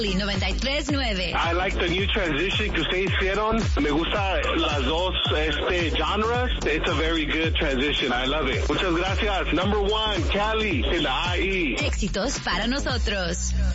93.9. I like the new transition que ustedes hicieron. Me gusta las dos genres. It's a very good transition. I love it. Muchas gracias. Number one, Cali, en la IE. Éxitos para nosotros.